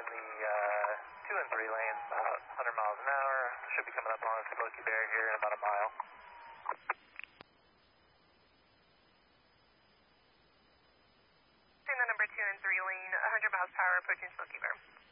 the 2 and 3 lanes, about 100 miles an hour. Should be coming up on Smoky Bear here in about a mile. In the number 2 and 3 lane, 100 miles per hour approaching Smoky Bear.